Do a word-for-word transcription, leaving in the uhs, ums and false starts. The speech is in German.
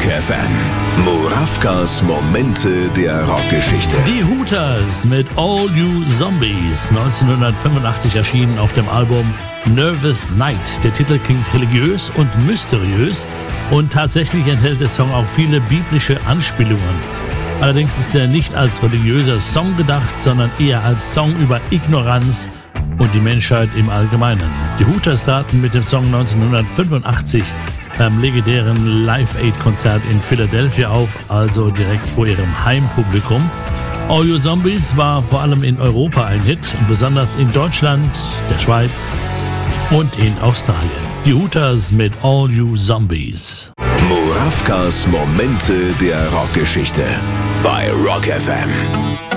Rock F M. Murawkas Momente der Rockgeschichte. Die Hooters mit All You Zombies, neunzehnhundertfünfundachtzig erschienen auf dem Album Nervous Night. Der Titel klingt religiös und mysteriös und tatsächlich enthält der Song auch viele biblische Anspielungen. Allerdings ist er nicht als religiöser Song gedacht, sondern eher als Song über Ignoranz und die Menschheit im Allgemeinen. Die Hooters traten mit dem Song neunzehnhundertfünfundachtzig beim legendären Live-Aid-Konzert in Philadelphia auf, also direkt vor ihrem Heimpublikum. All You Zombies war vor allem in Europa ein Hit und besonders in Deutschland, der Schweiz und in Australien. Die Hooters mit All You Zombies. Murawkas Momente der Rockgeschichte bei Rock F M.